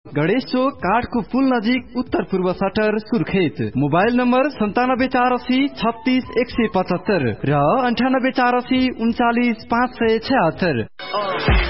गणेश चोक काठको पुल नजिक उत्तर पूर्व सटर सुर्खेत। मोबाइल नम्बर 9748366175 र 9848395576।